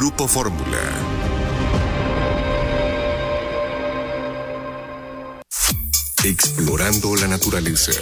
Grupo Fórmula. Explorando la naturaleza.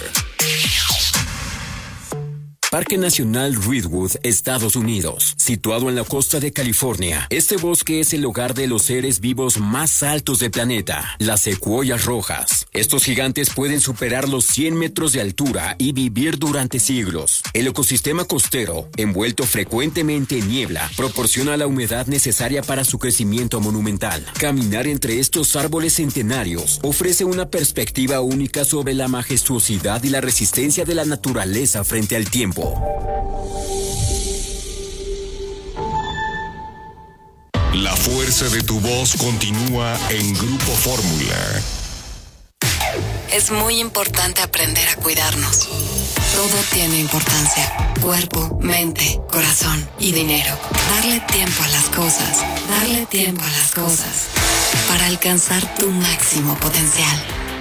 Parque Nacional Redwood, Estados Unidos, situado en la costa de California. Este bosque es el hogar de los seres vivos más altos del planeta, las secuoyas rojas. Estos gigantes pueden superar los 100 metros de altura y vivir durante siglos. El ecosistema costero, envuelto frecuentemente en niebla, proporciona la humedad necesaria para su crecimiento monumental. Caminar entre estos árboles centenarios ofrece una perspectiva única sobre la majestuosidad y la resistencia de la naturaleza frente al tiempo. La fuerza de tu voz continúa en Grupo Fórmula. Es muy importante aprender a cuidarnos. Todo tiene importancia. Cuerpo, mente, corazón y dinero. Darle tiempo a las cosas. Darle tiempo a las cosas. Para alcanzar tu máximo potencial.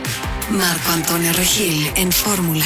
Marco Antonio Regil en Fórmula.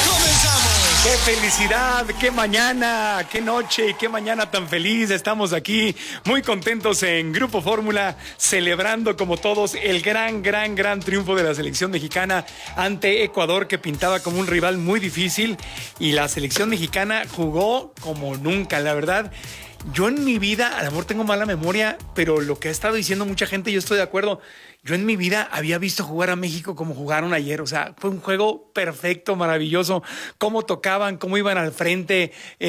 ¡Qué felicidad! ¡Qué mañana! ¡Qué noche! ¡Qué mañana tan feliz! Estamos aquí muy contentos en Grupo Fórmula, celebrando como todos el gran triunfo de la selección mexicana ante Ecuador, que pintaba como un rival muy difícil, y la selección mexicana jugó como nunca, la verdad. Yo en mi vida, a lo mejor tengo mala memoria, pero lo que ha estado diciendo mucha gente, yo estoy de acuerdo. Yo en mi vida había visto jugar a México como jugaron ayer. O sea, fue un juego perfecto, maravilloso. Cómo tocaban, cómo iban al frente,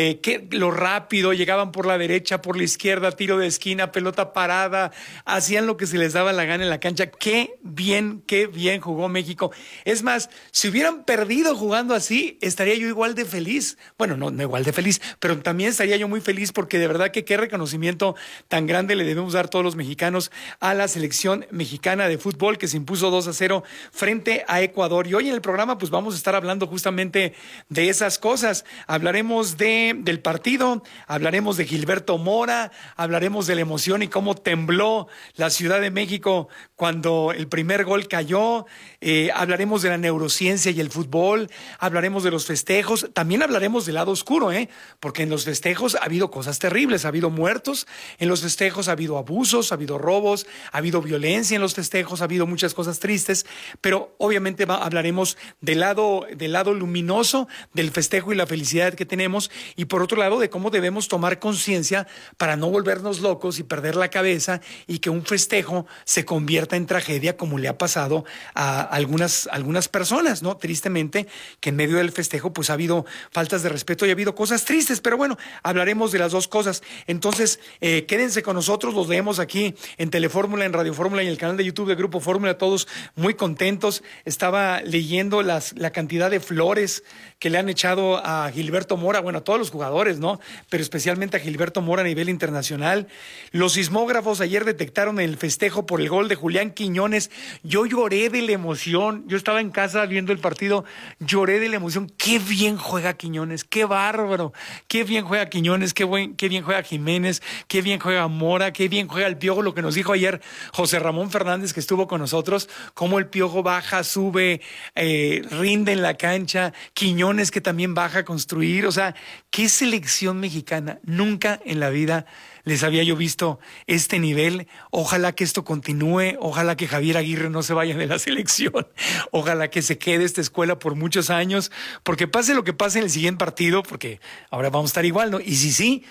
lo rápido, llegaban por la derecha, por la izquierda, tiro de esquina, pelota parada. Hacían lo que se les daba la gana en la cancha. Qué bien jugó México. Es más, si hubieran perdido jugando así, estaría yo igual de feliz. Bueno, no igual de feliz, pero también estaría yo muy feliz porque de verdad que qué reconocimiento tan grande le debemos dar todos los mexicanos a la selección mexicana de fútbol, que se impuso 2-0 frente a Ecuador. Y hoy en el programa pues vamos a estar hablando justamente de esas cosas. Hablaremos del partido, hablaremos de Gilberto Mora, hablaremos de la emoción y cómo tembló la Ciudad de México cuando el primer gol cayó. Hablaremos de la neurociencia y el fútbol, hablaremos de los festejos, también hablaremos del lado oscuro, porque en los festejos ha habido cosas terribles, ha habido muertos, en los festejos ha habido abusos, ha habido robos, ha habido violencia en los festejos, ha habido muchas cosas tristes, pero obviamente hablaremos del lado luminoso del festejo y la felicidad que tenemos, y por otro lado de cómo debemos tomar conciencia para no volvernos locos y perder la cabeza y que un festejo se convierta en tragedia, como le ha pasado a algunas personas, ¿no? Tristemente, que en medio del festejo pues ha habido faltas de respeto y ha habido cosas tristes, pero bueno, hablaremos de las dos cosas. Entonces, quédense con nosotros, los leemos aquí en Telefórmula, en Radio Fórmula y en el canal de YouTube de Grupo Fórmula, todos muy contentos. Estaba leyendo la cantidad de flores que le han echado a Gilberto Mora, bueno, a todos los jugadores, ¿no? Pero especialmente a Gilberto Mora a nivel internacional. Los sismógrafos ayer detectaron el festejo por el gol de Julián Quiñones. Yo lloré de la emoción, yo estaba en casa viendo el partido, lloré de la emoción. Qué bien juega Quiñones, qué bárbaro, qué bien juega Quiñones, qué bien juega Jiménez, qué bien juega Mora, qué bien juega el Piojo, lo que nos dijo ayer José Ramón Fernández, que estuvo con nosotros, cómo el Piojo baja, sube, rinde en la cancha, Quiñones que también baja a construir. O sea, qué selección mexicana. Nunca en la vida les había yo visto este nivel. Ojalá que esto continúe, ojalá que Javier Aguirre no se vaya de la selección, ojalá que se quede esta escuela por muchos años, porque pase lo que pase en el siguiente partido, porque ahora vamos a estar igual, ¿no? Y si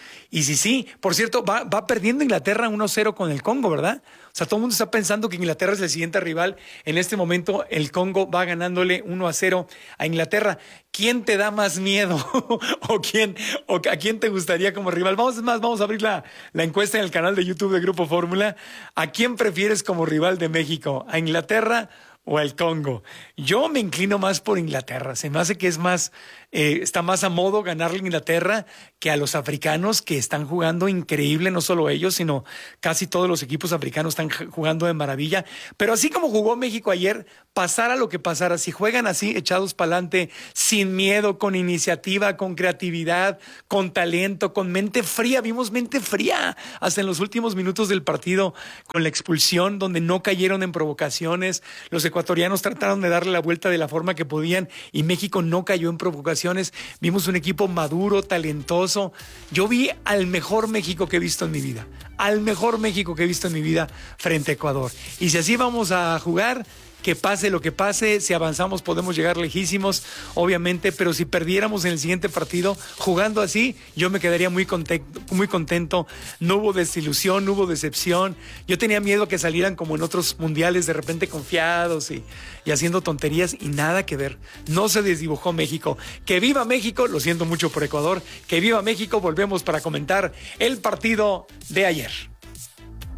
sí, por cierto, va perdiendo Inglaterra 1-0 con el Congo, ¿verdad? O sea, todo el mundo está pensando que Inglaterra es el siguiente rival. En este momento el Congo va ganándole 1-0 a Inglaterra. ¿Quién te da más miedo? ¿O a quién te gustaría como rival? Vamos a abrir la encuesta en el canal de YouTube de Grupo Fórmula. ¿A quién prefieres como rival de México? ¿A Inglaterra o al Congo? Yo me inclino más por Inglaterra. Se me hace que es más, está más a modo ganarle a Inglaterra que a los africanos, que están jugando increíble, no solo ellos, sino casi todos los equipos africanos están jugando de maravilla. Pero así como jugó México ayer, pasara lo que pasara, si juegan así, echados para adelante, sin miedo, con iniciativa, con creatividad, con talento, con mente fría. Vimos mente fría hasta en los últimos minutos del partido, con la expulsión, donde no cayeron en provocaciones. Los ecuatorianos trataron de darle la vuelta de la forma que podían y México no cayó en provocaciones. ocasiones vimos un equipo maduro, talentoso. Yo vi al mejor México que he visto en mi vida, al mejor México que he visto en mi vida frente a Ecuador. Y si así vamos a jugar, que pase lo que pase, si avanzamos podemos llegar lejísimos, obviamente, pero si perdiéramos en el siguiente partido jugando así, yo me quedaría muy contento. No hubo desilusión, no hubo decepción. Yo tenía miedo que salieran como en otros mundiales, de repente confiados y haciendo tonterías, y nada que ver. No se desdibujó México. ¡Que viva México! Lo siento mucho por Ecuador. ¡Que viva México! Volvemos para comentar el partido de ayer.